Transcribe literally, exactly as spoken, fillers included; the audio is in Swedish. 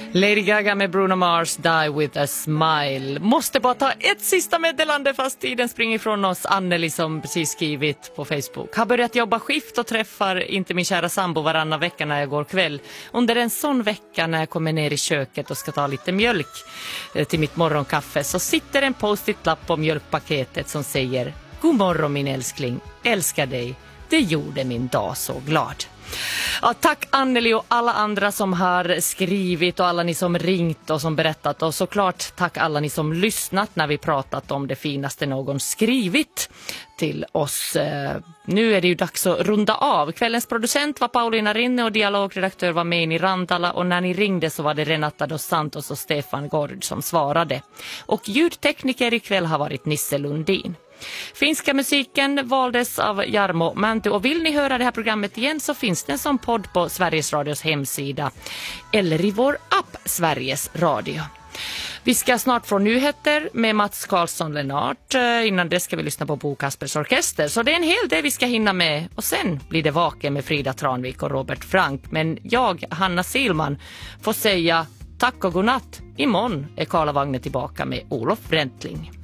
Lady Gaga med Bruno Mars, Die with a Smile. Måste bara ta ett sista meddelande fast tiden springer ifrån oss. Anneli som precis skrivit på Facebook. Har börjat jobba skift och träffar inte min kära sambo varannan vecka när jag går kväll. Under en sån vecka när jag kommer ner i köket och ska ta lite mjölk till mitt morgonkaffe så sitter en post-it-lapp på mjölkpaketet som säger: God morgon min älskling, älskar dig. Det gjorde min dag så glad. Ja, tack Anneli och alla andra som har skrivit och alla ni som ringt och som berättat, och såklart tack alla ni som lyssnat när vi pratat om det finaste någon skrivit till oss. Nu är det ju dags att runda av. Kvällens producent var Paulina Rinne och dialogredaktör var med i Rantala, och när ni ringde så var det Renata dos Santos och Stefan Gård som svarade. Och ljudtekniker ikväll har varit Nisse Lundin. Finska musiken valdes av Jarmo Mänty, och vill ni höra det här programmet igen så finns det en som podd på Sveriges Radios hemsida eller i vår app Sveriges Radio. Vi ska snart få nyheter med Mats Karlsson Lennart. Innan det ska vi lyssna på Bo Kaspers orkester. Så det är en hel del vi ska hinna med. Och sen blir det vaken med Frida Tranvik och Robert Frank. Men jag, Hanna Silman, får säga tack och godnatt. Imorgon är Karla Wagne tillbaka med Olof Bräntling.